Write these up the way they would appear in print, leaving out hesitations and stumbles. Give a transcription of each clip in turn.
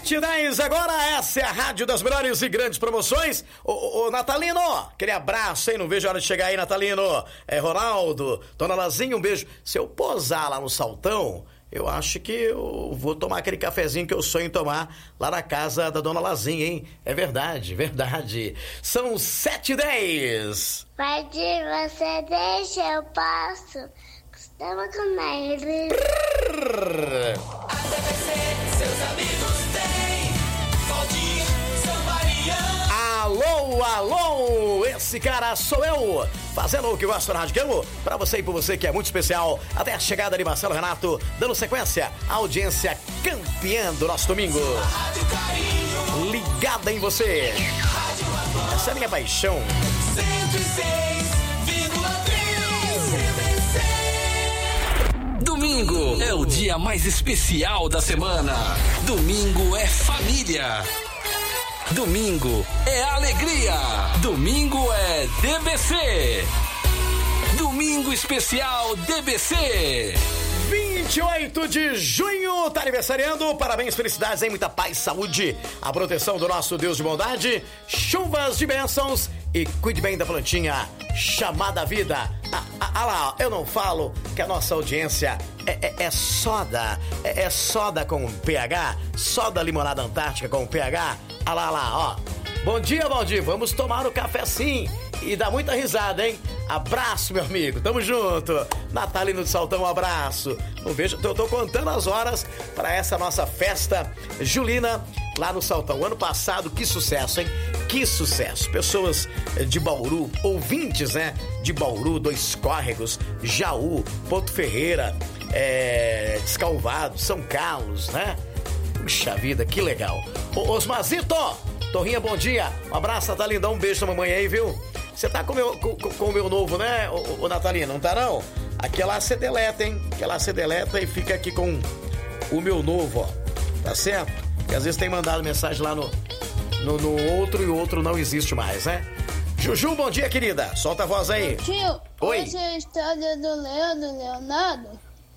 7h10 agora, essa é a rádio das melhores e grandes promoções. Ô Natalino, aquele abraço, hein? Não vejo a hora de chegar aí, Natalino. Ronaldo, Dona Lazinha, um beijo. Se eu posar lá no Saltão, eu acho que eu vou tomar aquele cafezinho que eu sonho em tomar lá na casa da Dona Lazinha, hein? É verdade, verdade. São 7h10. Pai, você deixa, eu passo. Estamos com ele. A DBC, seus amigos têm. Valdir, São Mariano. Alô, esse cara sou eu, fazendo o que gosto na Rádio Camo, pra você e por você que é muito especial, até a chegada de Marcelo Renato, dando sequência à audiência campeã do nosso domingo. Ligada em você. Essa é a minha paixão. 106,3 Domingo é o dia mais especial da semana. Domingo é família. Domingo é alegria. Domingo é DBC. Domingo especial DBC. 28 de junho, tá aniversariando. Parabéns, felicidades, hein? Muita paz, saúde, a proteção do nosso Deus de bondade, chuvas de bênçãos e cuide bem da plantinha chamada vida. Lá, eu não falo que a nossa audiência é soda, é soda com pH, soda limonada antártica com pH. Lá, ó. Bom dia, Valdir, vamos tomar o café sim e dar muita risada, hein? Abraço, meu amigo, tamo junto. Natalino de Saltão, um abraço. Não vejo, eu tô contando as horas para essa nossa festa julina lá no Saltão. Ano passado, que sucesso, hein? Que sucesso. Pessoas de Bauru, ouvintes, né? De Bauru, Dois Córregos, Jaú, Porto Ferreira, Descalvado, São Carlos, né? Puxa vida, que legal. Osmazito, Torrinha, bom dia. Um abraço, Natalino, dá um beijo pra mamãe aí, viu? Você tá com o meu novo, né, o Natalino? Não tá, não? Aquela você deleta, hein? Aquela você deleta e fica aqui com o meu novo, ó. Tá certo? Porque às vezes tem mandado mensagem lá no outro e o outro não existe mais, né? Juju, bom dia, querida. Solta a voz aí. Tio, oi. Essa é a história do Leonardo.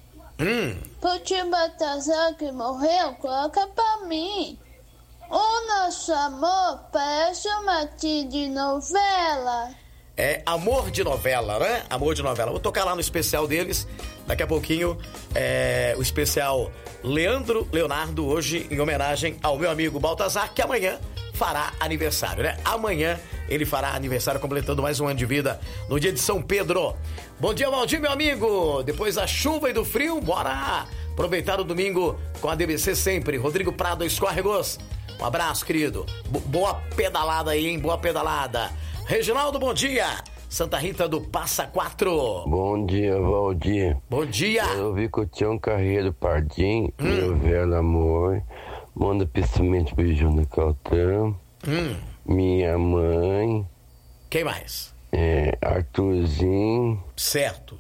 Pro tio Baltazar que morreu, coloca pra mim. O nosso amor parece uma tia de novela. É amor de novela, né? Amor de novela. Vou tocar lá no especial deles. Daqui a pouquinho, o especial Leonardo, hoje em homenagem ao meu amigo Baltazar, que amanhã fará aniversário, né? Amanhã ele fará aniversário, completando mais um ano de vida no dia de São Pedro. Bom dia, Valdir, meu amigo. Depois da chuva e do frio, bora aproveitar o domingo com a DBC sempre. Rodrigo Prado, Escorregos. Um abraço, querido. Boa pedalada aí, hein? Boa pedalada. Reginaldo, bom dia. Santa Rita do Passa Quatro. Bom dia, Valdir. Bom dia. Eu vi que o Tião Carreiro Pardim, meu velho amor, manda principalmente pro Júnior Caltran, minha mãe. Quem mais? Arthurzinho. Certo.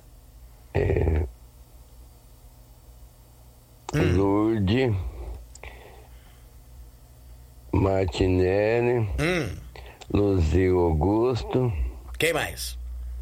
Lourdes. Martinelli. Luzio Augusto. Quem mais?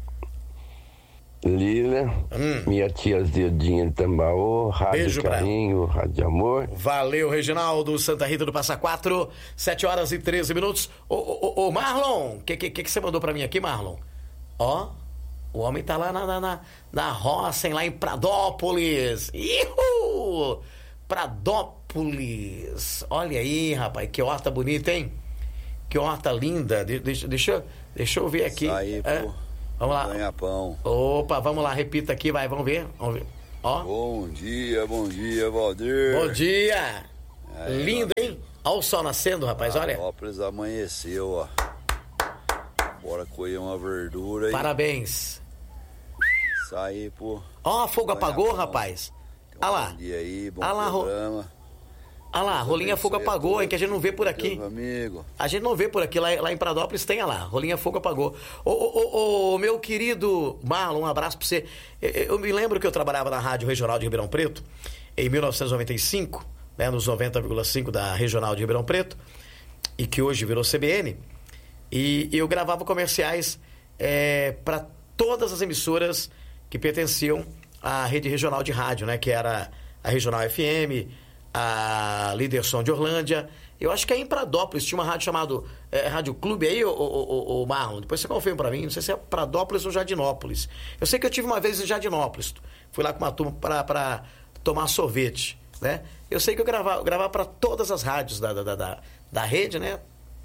Lila. Minha tia Zildinha de Tambaú. Rádio Beijo Carinho, Rádio Amor. Valeu, Reginaldo, Santa Rita do Passa Quatro, 7h13. Ô Marlon, o que você mandou pra mim aqui, Marlon? Ó, o homem tá lá na roça, hein, lá em Pradópolis. Ihu! Pradópolis. Olha aí, rapaz, que horta bonita, hein? Que horta linda. Deixa eu ver aqui. Isso aí, pô. Vamos lá. Ganha-pão. Opa, vamos lá, repita aqui, vai, vamos ver. Ó. Bom dia, Valdir. Bom dia. Aí, lindo, hein? Olha o sol nascendo, rapaz, olha. Pradópolis amanheceu, ó. Bora colher uma verdura aí. Parabéns. Isso aí, pô. Ó, fogo apagou, rapaz. Olha lá. Bom dia aí, bom Olha lá, programa. Olha lá, Rolinha Fogo apagou, hein, que a gente não vê por aqui. Meu amigo. A gente não vê por aqui, lá em Pradópolis tem, olha lá, Rolinha Fogo apagou. Ô, meu querido Marlon, um abraço pra você. Eu me lembro que eu trabalhava na Rádio Regional de Ribeirão Preto, em 1995, né, nos 90,5 da Regional de Ribeirão Preto, e que hoje virou CBN, e eu gravava comerciais para todas as emissoras que pertenciam à rede regional de rádio, né, que era a Regional FM, a Liderson de Orlândia. Eu acho que é em Pradópolis, tinha uma rádio chamada Rádio Clube aí, o Marlon. Depois você confirma pra mim, não sei se é Pradópolis ou Jardinópolis. Eu sei que eu tive uma vez em Jardinópolis. Fui lá com uma turma pra tomar sorvete, né? Eu sei que eu gravava pra todas as rádios da rede, né?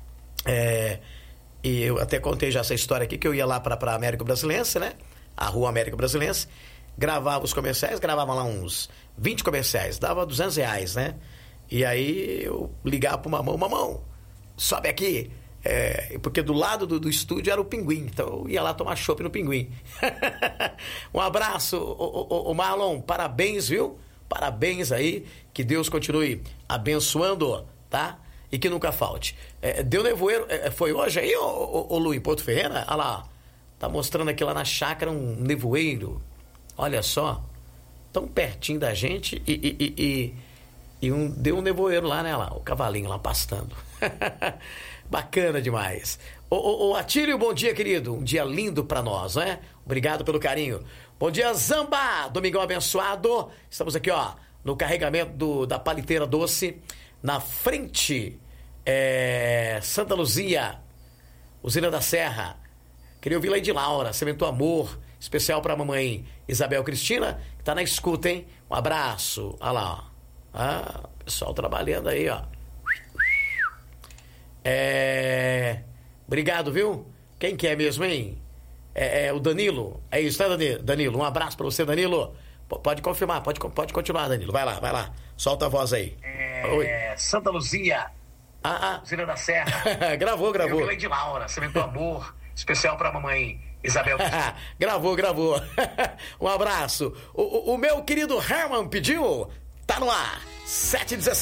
E eu até contei já essa história aqui, que eu ia lá pra América Brasilense, né? A Rua América Brasilense. Gravava os comerciais, gravava lá uns 20 comerciais. Dava R$200, né? E aí eu ligava pro Mamão, sobe aqui. Porque do lado do estúdio era o Pinguim, então eu ia lá tomar chopp no Pinguim. Um abraço, o Marlon, parabéns, viu? Parabéns aí, que Deus continue abençoando, tá? E que nunca falte. Deu nevoeiro, foi hoje aí, ô Lu, em Porto Ferreira? Olha lá, tá mostrando aqui lá na chácara um nevoeiro. Olha só, tão pertinho da gente deu um nevoeiro lá, né? Lá, o cavalinho lá pastando. Bacana demais. Ô Atílio, bom dia, querido. Um dia lindo pra nós, né? Obrigado pelo carinho. Bom dia, Zamba. Domingão abençoado. Estamos aqui, ó, no carregamento da paliteira doce, na frente, Santa Luzia, Usina da Serra. Queria ouvir lá de Laura, Sementou Amor, especial pra mamãe Isabel Cristina, que tá na escuta, hein? Um abraço. Olha lá, ó. Pessoal trabalhando aí, ó. Obrigado, viu? Quem que é mesmo, hein? O Danilo. É isso, né, Danilo? Um abraço pra você, Danilo. Pode confirmar, pode continuar, Danilo. Vai lá. Solta a voz aí. Oi. Santa Luzia. Usina da Serra. Gravou. Eu falei de Laura, Sementou Amor, especial pra mamãe Isabel. Gravou. Um abraço. O meu querido Herman pediu. Tá no ar. 7h17.